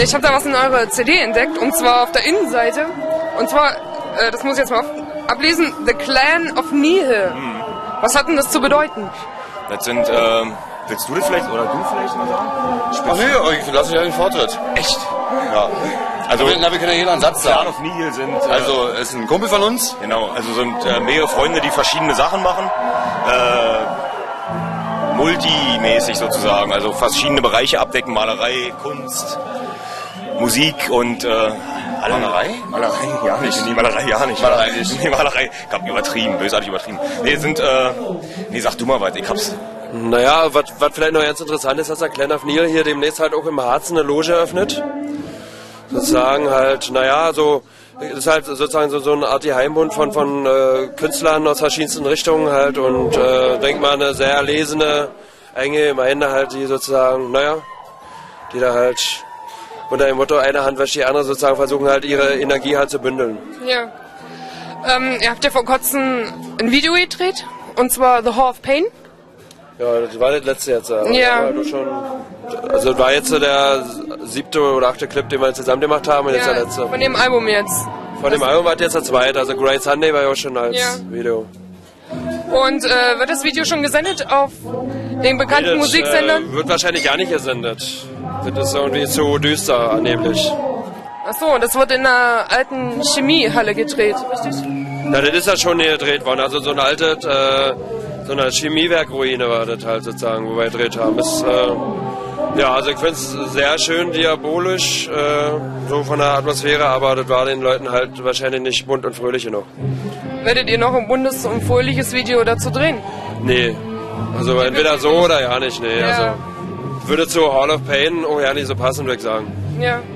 Ich habe da was in eurer CD entdeckt, und zwar auf der Innenseite. Und zwar, das muss ich jetzt mal ablesen, The Clan of Nihil. Was hat denn das zu bedeuten? Das sind, willst du das vielleicht, oder du vielleicht mal sagen? Ach nee, ich lasse ja den Vortritt. Echt? Ja. Also, wir können ja jeder einen Satz Clan sagen. of Nihil sind... Also, es ist ein Kumpel von uns. Genau, also sind mehrere Freunde, die verschiedene Sachen machen. Multimäßig sozusagen, also verschiedene Bereiche abdecken, Malerei, Kunst, Musik und Malerei? Malerei ja nicht. Nee, Malerei ja nicht. Malerei nicht. Nee, Malerei, ich hab übertrieben, bösartig übertrieben. Nee, sind, nee, sag du mal weiter, ich hab's. Naja, was vielleicht noch ganz interessant ist, dass der Clan of Nihil hier demnächst halt auch im Harz eine Loge eröffnet. Sozusagen halt, naja, so, ist halt sozusagen so eine Art Heimbund von Künstlern aus verschiedensten Richtungen halt und denk mal eine sehr erlesene, enge Gemeinde halt, die sozusagen, naja, die da halt unter dem Motto eine Hand wäscht die andere sozusagen versuchen halt ihre Energie halt zu bündeln. Ja. Ihr habt ja vor kurzem ein Video gedreht, und zwar The Hall of Pain. Ja, das war das letzte jetzt. Ja. Also das war jetzt so der 7. oder 8. Clip, den wir zusammen gemacht haben, und jetzt der letzte. Von dem Album jetzt. Von dem Album war jetzt der zweite, also Great Sunday war ja auch schon als Video. Und wird das Video schon gesendet auf den bekannten Musiksendern? Wird wahrscheinlich gar nicht gesendet. Das ist irgendwie zu düster angeblich. Achso, das wird in einer alten Chemiehalle gedreht, richtig? Ja, das ist ja schon hier gedreht worden, also so ein altes, so eine Chemiewerkruine war das halt sozusagen, wo wir gedreht haben. Ist, ja, also ich finde es sehr schön diabolisch, so von der Atmosphäre, aber das war den Leuten halt wahrscheinlich nicht bunt und fröhlich genug. Werdet ihr noch ein buntes und fröhliches Video dazu drehen? Nee, also entweder so oder ja nicht, nee. Ja. Also würde zu Hall of Pain auch ja nicht so passen, würde ich sagen. Ja.